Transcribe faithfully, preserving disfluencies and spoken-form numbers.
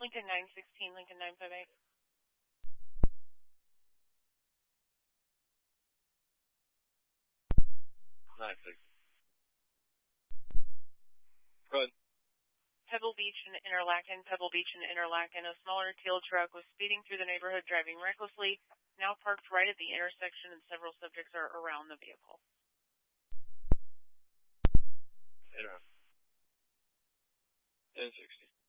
Lincoln nine sixteen, Lincoln nine five eight. nine six. Go ahead. Pebble Beach and Interlaken, Pebble Beach and Interlaken. A smaller teal truck was speeding through the neighborhood, driving recklessly, now parked right at the intersection, and several subjects are around the vehicle. Interesting. ten sixty.